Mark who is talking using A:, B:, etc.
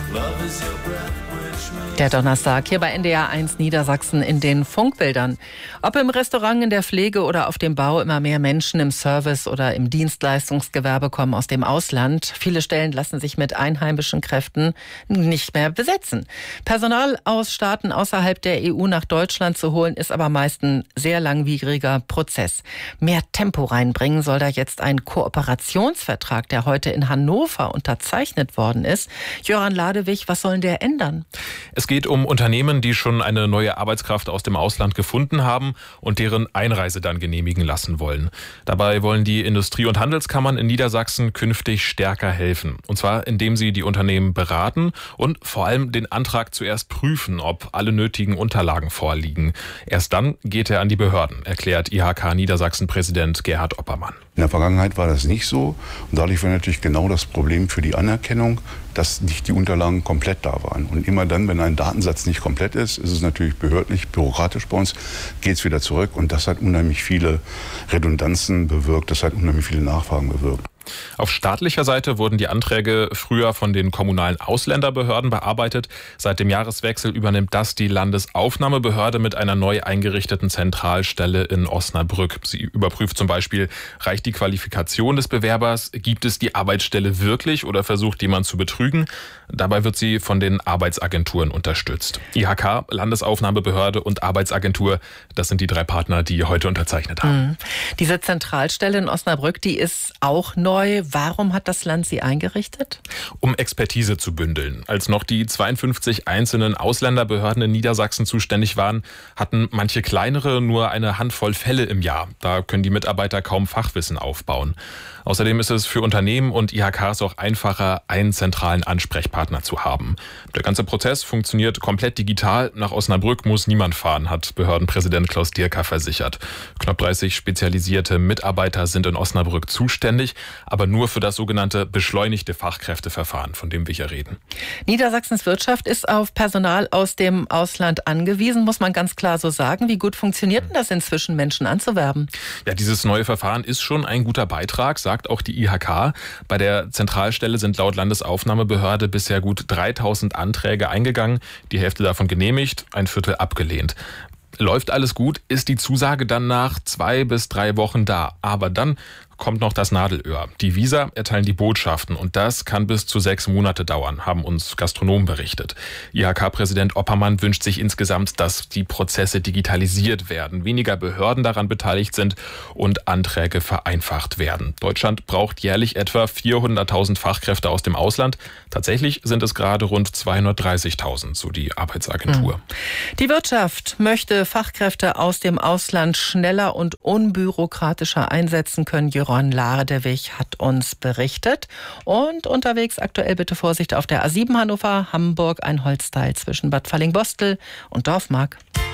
A: Der Donnerstag hier bei NDR 1 Niedersachsen in den Funkbildern. Ob im Restaurant, in der Pflege oder auf dem Bau, immer mehr Menschen im Service oder im Dienstleistungsgewerbe kommen aus dem Ausland. Viele Stellen lassen sich mit einheimischen Kräften nicht mehr besetzen. Personal aus Staaten außerhalb der EU nach Deutschland zu holen, ist aber meist ein sehr langwieriger Prozess. Mehr Tempo reinbringen soll da jetzt ein Kooperationsvertrag, der heute in Hannover unterzeichnet worden ist. Jöran Ladewig, was soll denn der ändern?
B: Es geht um Unternehmen, die schon eine neue Arbeitskraft aus dem Ausland gefunden haben und deren Einreise dann genehmigen lassen wollen. Dabei wollen die Industrie- und Handelskammern in Niedersachsen künftig stärker helfen. Und zwar, indem sie die Unternehmen beraten und vor allem den Antrag zuerst prüfen, ob alle nötigen Unterlagen vorliegen. Erst dann geht er an die Behörden, erklärt IHK Niedersachsen-Präsident Gerhard Oppermann.
C: In der Vergangenheit war das nicht so und dadurch war natürlich genau das Problem für die Anerkennung, dass nicht die Unterlagen komplett da waren. Und immer dann, wenn ein Datensatz nicht komplett ist, ist es natürlich behördlich, bürokratisch bei uns, geht es wieder zurück und das hat unheimlich viele Redundanzen bewirkt, das hat unheimlich viele Nachfragen bewirkt.
B: Auf staatlicher Seite wurden die Anträge früher von den kommunalen Ausländerbehörden bearbeitet. Seit dem Jahreswechsel übernimmt das die Landesaufnahmebehörde mit einer neu eingerichteten Zentralstelle in Osnabrück. Sie überprüft zum Beispiel, reicht die Qualifikation des Bewerbers, gibt es die Arbeitsstelle wirklich oder versucht jemand zu betrügen? Dabei wird sie von den Arbeitsagenturen unterstützt. IHK, Landesaufnahmebehörde und Arbeitsagentur, das sind die drei Partner, die heute unterzeichnet haben.
A: Diese Zentralstelle in Osnabrück, die ist auch neu. Warum hat das Land sie eingerichtet?
B: Um Expertise zu bündeln. Als noch die 52 einzelnen Ausländerbehörden in Niedersachsen zuständig waren, hatten manche kleinere nur eine Handvoll Fälle im Jahr. Da können die Mitarbeiter kaum Fachwissen aufbauen. Außerdem ist es für Unternehmen und IHKs auch einfacher, einen zentralen Ansprechpartner zu haben. Der ganze Prozess funktioniert komplett digital. Nach Osnabrück muss niemand fahren, hat Behördenpräsident Klaus Dierker versichert. Knapp 30 spezialisierte Mitarbeiter sind in Osnabrück zuständig, aber nur für das sogenannte beschleunigte Fachkräfteverfahren, von dem wir hier reden.
A: Niedersachsens Wirtschaft ist auf Personal aus dem Ausland angewiesen, muss man ganz klar so sagen. Wie gut funktioniert denn das inzwischen, Menschen anzuwerben?
B: Ja, dieses neue Verfahren ist schon ein guter Beitrag, sagt auch die IHK. Bei der Zentralstelle sind laut Landesaufnahmebehörde bisher gut 3000 Anträge eingegangen, die Hälfte davon genehmigt, ein Viertel abgelehnt. Läuft alles gut, ist die Zusage dann nach 2 bis 3 Wochen da. Aber dann kommt noch das Nadelöhr. Die Visa erteilen die Botschaften und das kann bis zu 6 Monate dauern, haben uns Gastronomen berichtet. IHK-Präsident Oppermann wünscht sich insgesamt, dass die Prozesse digitalisiert werden, weniger Behörden daran beteiligt sind und Anträge vereinfacht werden. Deutschland braucht jährlich etwa 400.000 Fachkräfte aus dem Ausland. Tatsächlich sind es gerade rund 230.000, so die Arbeitsagentur.
A: Die Wirtschaft möchte Fachkräfte aus dem Ausland schneller und unbürokratischer einsetzen können. Jöran Ladewig hat uns berichtet. Und unterwegs aktuell bitte Vorsicht auf der A7 Hannover, Hamburg, ein Holzteil zwischen Bad Fallingbostel und Dorfmark.